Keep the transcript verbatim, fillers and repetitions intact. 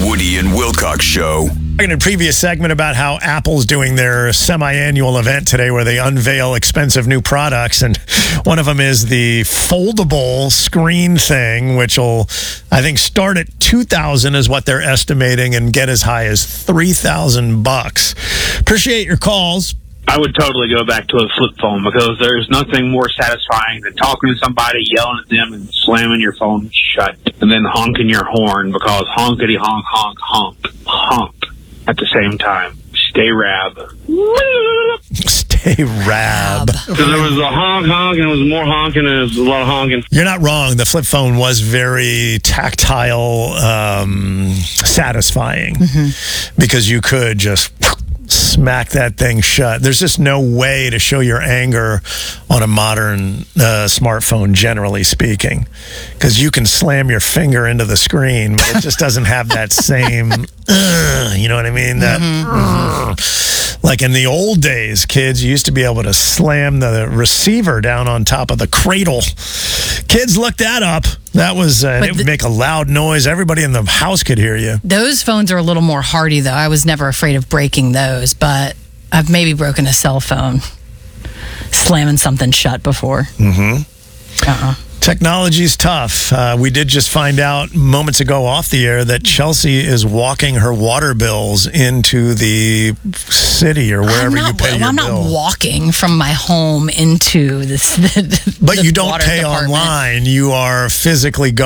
Woody and Wilcox Show. In a previous segment about how Apple's doing their semi-annual event today where they unveil expensive new products, and one of them is the foldable screen thing, which will, I think, start at two thousand is what they're estimating and get as high as three thousand bucks. Appreciate your calls. I would totally go back to a flip phone because there's nothing more satisfying than talking to somebody, yelling at them, and slamming your phone shut, and then honking your horn because honkity honk honk honk honk at the same time. Stay rab. Stay rab. Because there was a honk honk and it was more honking and it was a lot of honking. You're not wrong. The flip phone was very tactile, um, satisfying mm-hmm. because you could just smack that thing shut. There's just no way to show your anger on a modern uh, smartphone, generally speaking, because you can slam your finger into the screen, but it just doesn't have that same, uh, you know what I mean? That, mm-hmm. uh, like in the old days, kids, you used to be able to slam the receiver down on top of the cradle. Kids, look that up. That was, uh, it would make a loud noise. Everybody in the house could hear you. Those phones are a little more hardy, though. I was never afraid of breaking those, but I've maybe broken a cell phone slamming something shut before. Mm-hmm. Uh-uh. Technology's tough. Uh, we did just find out moments ago off the air that Chelsea is walking her water bills into the city or wherever not, you pay your I'm bill. I'm not walking from my home into this. The, but the you don't water pay department. online. You are physically going.